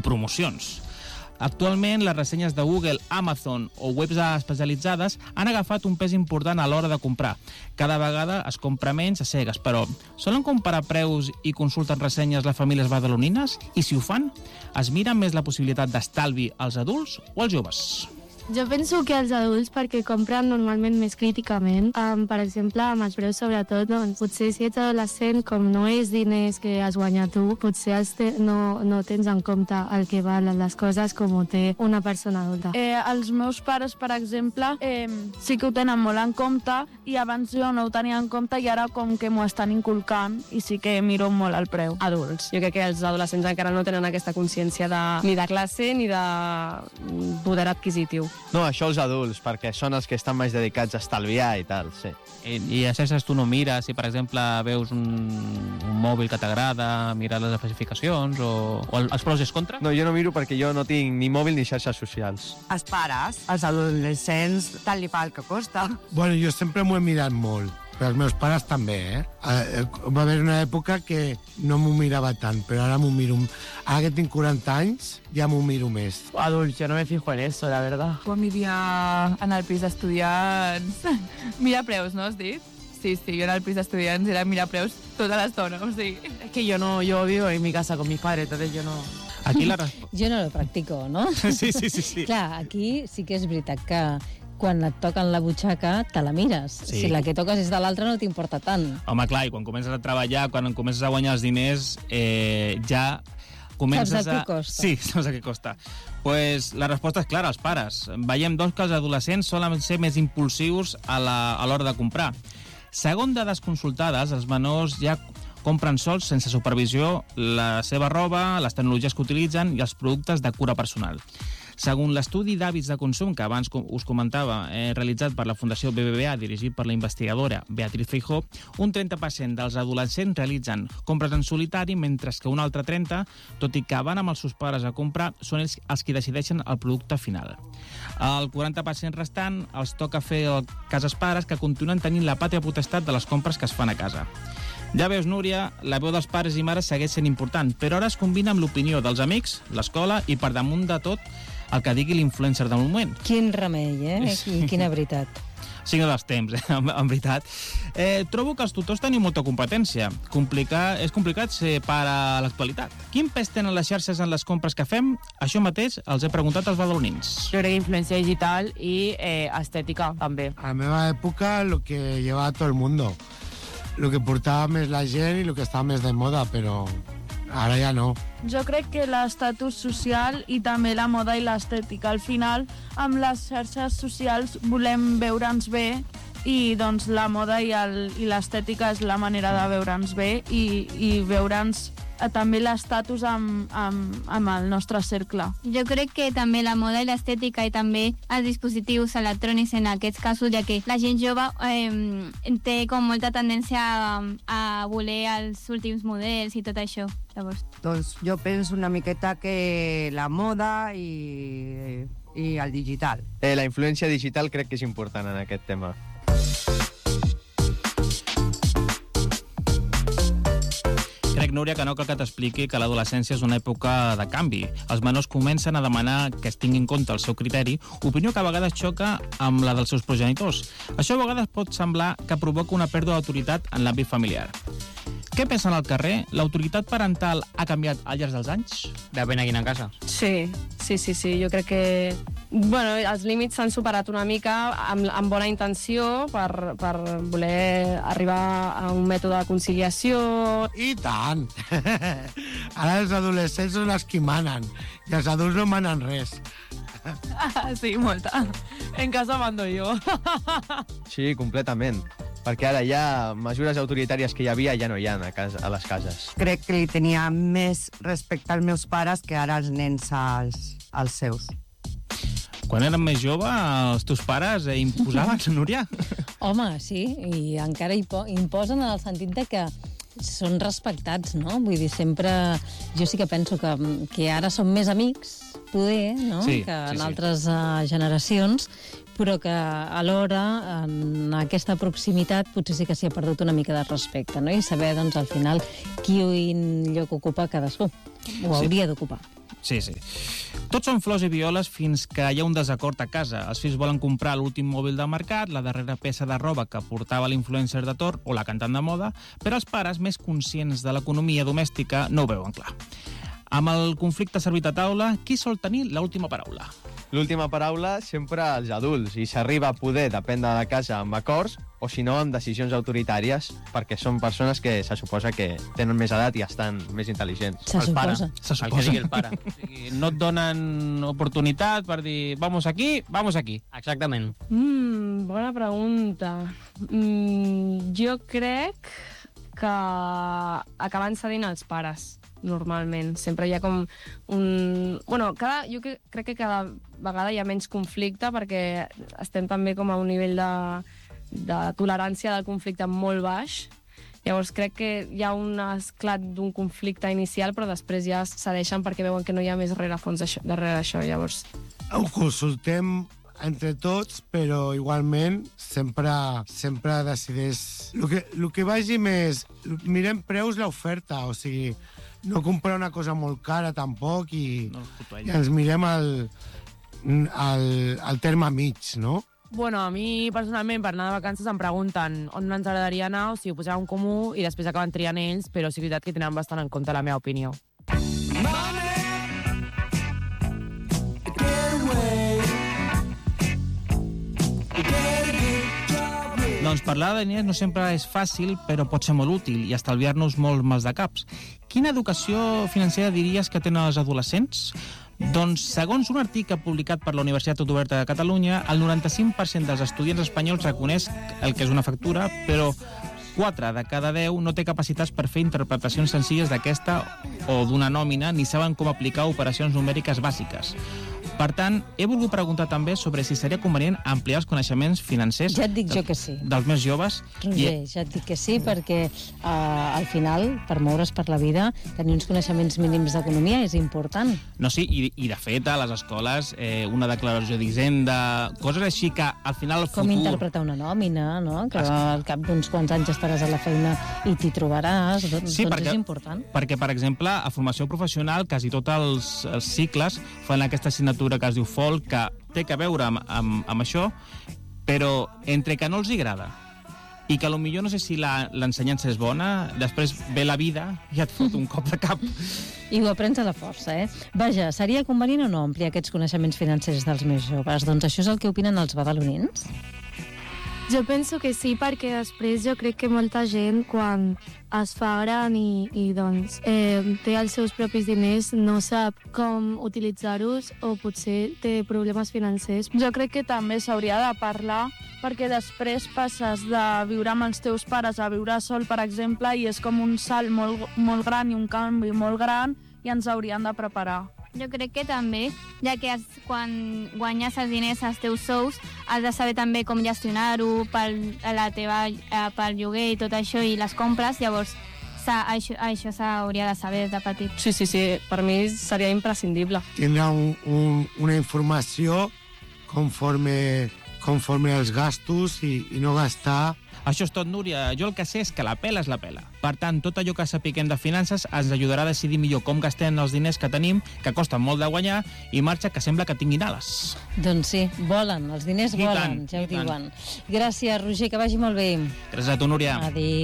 promocions. Actualment, les ressenyes de Google, Amazon o webs especialitzades han agafat un pes important a l'hora de comprar. Cada vegada es compra menys a cegues, però solen comparar preus i consulten ressenyes les famílies badalonines? I si ho fan, es miren més la possibilitat d'estalvi als adults o als joves? Jo penso que els adults, perquè compren normalment més críticament, per exemple, amb els preus sobretot, doncs, potser si ets adolescent, com no és diners que has guanyat tu, potser no tens en compte el que valen les coses com ho té una persona adulta. Els meus pares, per exemple, sí que ho tenen molt en compte i abans jo no ho tenia en compte i ara com que m'ho estan inculcant i sí que miro molt el preu. Adults. Jo crec que els adolescents encara no tenen aquesta consciència ni de classe ni de poder adquisitiu. No, això els adults, perquè són els que estan més dedicats a estalviar i tal, sí. I a xarxes tu no mires, si per exemple veus un mòbil que t'agrada, mires les especificacions o els pros i els contres? No, jo no miro perquè jo no tinc ni mòbil ni xarxes socials. Els pares, els adolescents, tant li fa el que costa. Bueno, jo sempre m'ho he mirat molt, però els meus pares també, Va haver una època que no m'ho mirava tant, però ara m'ho miro. Ara que tinc 40 anys, ja m'ho miro més. Adults, yo no me fijo en eso, la verdad. Quan vivia en el pis d'estudiants, mira preus, no has dit? Sí, jo en el pis d'estudiants era mirar preus tota l'estona, o sigui... Es que yo vivo en mi casa con mis padres, entonces yo no... Aquí la Jo no lo practico, ¿no? Sí. Clar, aquí sí que és veritat que quan et toquen la butxaca te la mires. Sí. Si la que toques és de l'altra no t'importa tant. Home, clar, i quan comences a treballar, quan comences a guanyar els diners, ja comences Saps el que costa. Sí, saps el que costa. Pues la resposta és clara, els pares. Veiem doncs que els adolescents solen ser més impulsius a l'hora de comprar. Segons dades consultades, els menors ja compren sols, sense supervisió, la seva roba, les tecnologies que utilitzen i els productes de cura personal. Segons l'estudi d'hàbits de consum que abans us comentava, realitzat per la Fundació BBVA, dirigit per la investigadora Beatriz Feijó, un 30% dels adolescents realitzen compres en solitari, mentre que un altre 30%, tot i que van amb els seus pares a comprar, són ells els qui decideixen el producte final. El 40% restant els toca fer el cas als pares, que continuen tenint la pàtria potestat de les compres que es fan a casa. Ja veus, Núria, la veu dels pares i mares segueix sent important, però ara es combina amb l'opinió dels amics, l'escola i, per damunt de tot, el que digui l'influencer del moment. Quin remei, I quina veritat. Signe dels temps, en veritat. Trobo que els tutors teniu molta competència. És complicat ser pare a l'actualitat. Quin pes tenen les xarxes en les compres que fem? Això mateix els he preguntat als badalonins. Yo creo que influencia digital y estética també. A la meva època, lo que llevaba todo el mundo. Lo que portava més la gent i lo que estava més de moda, però ara ja no. Jo crec que l'estatus social i també la moda i l'estètica. Al final, amb les xarxes socials volem veure'ns bé i doncs la moda i l'estètica és la manera de veure'ns bé i veure'ns també l'estatus amb el nostre cercle. Jo crec que també la moda i l'estètica i també els dispositius electrònics en aquests casos, ja que la gent jove té com molta tendència a voler els últims models i tot això. Llavors. Doncs jo penso una miqueta que la moda i el digital. La influència digital crec que és important en aquest tema. Crec, Núria, que no cal que t'expliqui que l'adolescència és una època de canvi. Els menors comencen a demanar que es tingui en compte el seu criteri, opinió que a vegades xoca amb la dels seus progenitors. Això a vegades pot semblar que provoca una pèrdua d'autoritat en l'àmbit familiar. Què pensen al carrer? L'autoritat parental ha canviat al llarg dels anys? Depèn a quina casa. Sí. Jo crec que els límits s'han superat una mica amb bona intenció per voler arribar a un mètode de conciliació. I tant! Ara els adolescents són els qui manen i els adults no manen res. Sí, molta. En casa mando jo. Sí, completament. Perquè ara ja mesures autoritàries que hi havia ja no hi ha a les cases. Crec que li tenia més respecte als meus pares que ara els nens als seus. Quan érem més jove, els teus pares imposaven, Núria? Home, sí, i encara imposen en el sentit de que són respectats, no? Vull dir, sempre... Jo sí que penso que ara som més amics, poder, no? Sí, que en sí. altres generacions, però que alhora en aquesta proximitat potser sí que s'hi ha perdut una mica de respecte, no? I saber, doncs, al final, quin lloc ocupa cadascú. Ho hauria d'ocupar. Sí. Tots són flors i violes fins que hi ha un desacord a casa. Els fills volen comprar l'últim mòbil del mercat, la darrera peça de roba que portava l'influencer de torn o la cantant de moda, però els pares, més conscients de l'economia domèstica, no ho veuen clar. Amb el conflicte servit a taula, qui sol tenir l'última paraula? L'última paraula sempre als adults, i s'arriba a poder, depèn de la casa, amb acords, o si no, amb decisions autoritàries, perquè són persones que se suposa que tenen més edat i estan més intel·ligents. Se suposa. El que digui el pare. O sigui, no et donen oportunitat per dir vamos aquí, vamos aquí. Exactament. Bona pregunta. Jo crec que acaben cedint els pares, normalment. Sempre hi ha com un... Bueno, jo crec que cada vegada hi ha menys conflicte perquè estem també com a un nivell de tolerància del conflicte molt baix. Llavors crec que hi ha un esclat d'un conflicte inicial, però després ja cedeixen perquè veuen que no hi ha més rerefons darrere d'això. Llavors... Ho consultem entre tots, però igualment sempre decideix... El que vagi més... Mirem preus l'oferta, o sigui, no comprar una cosa molt cara tampoc i ens mirem el terme mig, no? Bueno, a mi, personalment, per anar de vacances em pregunten on ens agradaria anar, o sigui, ho posem en comú i després acaben triant ells, però sí que és veritat que tenen bastant en compte la meva opinió. Doncs parlar de diners no sempre és fàcil, però pot ser molt útil i estalviar-nos molts mals de caps. Quina educació financera diries que tenen els adolescents? Doncs, segons un article publicat per la Universitat Oberta de Catalunya, el 95% dels estudiants espanyols reconeix el que és una factura, però 4 de cada 10 no té capacitats per fer interpretacions senzilles d'aquesta o d'una nòmina, ni saben com aplicar operacions numèriques bàsiques. Per tant, he volgut preguntar també sobre si seria convenient ampliar els coneixements financers Ja et dic jo que sí. dels més joves. Roger, ja et dic que sí, perquè al final, per moure's per la vida, tenir uns coneixements mínims d'economia és important. No, sí, i de fet, a les escoles, una declaració d'Hisenda, coses així que al final el futur... Com interpretar una nòmina, no? Que al cap d'uns quants anys estaràs a la feina i t'hi trobaràs, doncs és important. Perquè, per exemple, a formació professional, quasi tots els cicles fan aquesta assignatura que es diu FOL, que té que veure amb això, però entre que no els agrada i que potser no sé si l'ensenyança és bona, després ve la vida i et fot un cop de cap. I ho aprens a la força, eh? Vaja, seria convenient o no ampliar aquests coneixements financers dels més joves? Doncs això és el que opinen els badalonins. Jo penso que sí, perquè després jo crec que molta gent, quan es fa gran i doncs, té els seus propis diners, no sap com utilitzar-los o potser té problemes financers. Jo crec que també s'hauria de parlar perquè després passes de viure amb els teus pares a viure sol, per exemple, i és com un salt molt gran i un canvi molt gran i ens haurien de preparar. Jo crec que també, ja que quan guanyes els diners als teus sous, has de saber també com gestionar-ho pel lloguer i tot això, i les compres, llavors això s'hauria de saber de petit. Sí, per mi seria imprescindible. Tindrà una informació conforme els gastos i no gastar. Això és tot, Núria. Jo el que sé és que la pela és la pela. Per tant, tot allò que sapiguem de finances ens ajudarà a decidir millor com gastem els diners que tenim, que costen molt de guanyar, i marxa que sembla que tinguin ales. Doncs sí, volen, els diners volen, ja ho diuen. Gràcies, Roger, que vagi molt bé. Gràcies a tu, Núria. Adéu.